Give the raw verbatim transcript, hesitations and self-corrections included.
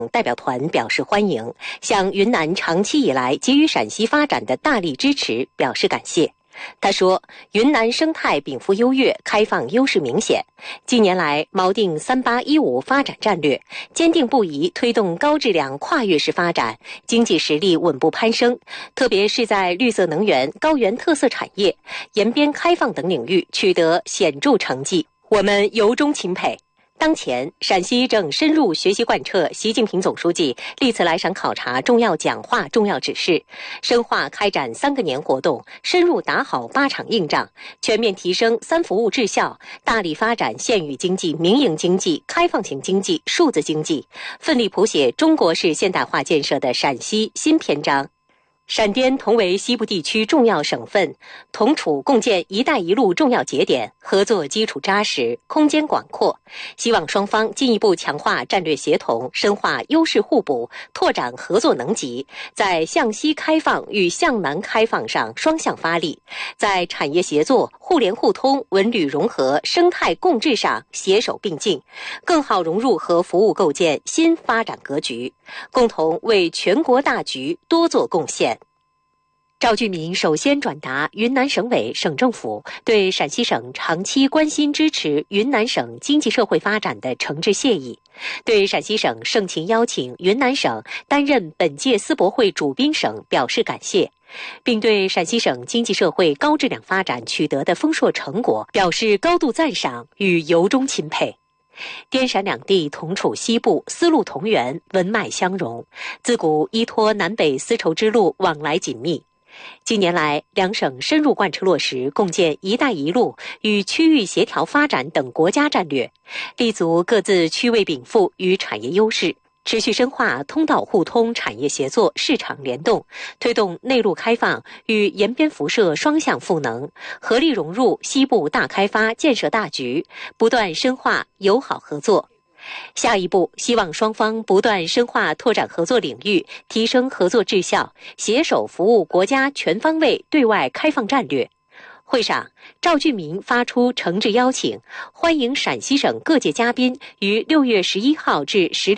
代表团表示欢迎，向云南长期以来给予陕西发展的大力支持表示感谢。他说，云南生态禀赋优越，开放优势明显。近年来，锚定三八一五发展战略，坚定不移推动高质量跨越式发展，经济实力稳步攀升，特别是在绿色能源、高原特色产业、沿边开放等领域取得显著成绩，我们由衷钦佩。当前，陕西正深入学习贯彻习近平总书记历次来陕考察重要讲话、重要指示，深化开展三个年活动，深入打好八场硬仗，全面提升三服务质效，大力发展县域经济、民营经济、开放型经济、数字经济，奋力谱写中国式现代化建设的陕西新篇章。陕滇同为西部地区重要省份，同处共建“一带一路”重要节点，合作基础扎实，空间广阔。希望双方进一步强化战略协同，深化优势互补，拓展合作能级，在向西开放与向南开放上双向发力，在产业协作、互联互通、文旅融合、生态共治上携手并进，更好融入和服务构建新发展格局，共同为全国大局多做贡献。赵俊明首先转达云南省委、省政府对陕西省长期关心支持云南省经济社会发展的诚挚谢意，对陕西省盛情邀请云南省担任本届思博会主宾省表示感谢，并对陕西省经济社会高质量发展取得的丰硕成果表示高度赞赏与由衷钦佩。滇陕两地同处西部，丝路同源，文脉相融，自古依托南北丝绸之路往来紧密。近年来，两省深入贯彻落实共建“一带一路”与区域协调发展等国家战略，立足各自区位禀赋与产业优势，持续深化通道互通、产业协作、市场联动，推动内陆开放与沿边辐射双向赋能，合力融入西部大开发建设大局，不断深化友好合作。下一步，希望双方不断深化拓展合作领域，提升合作质效，携手服务国家全方位对外开放战略。会上，赵俊明发出诚挚邀请，欢迎陕西省各界嘉宾于六月十一号至十六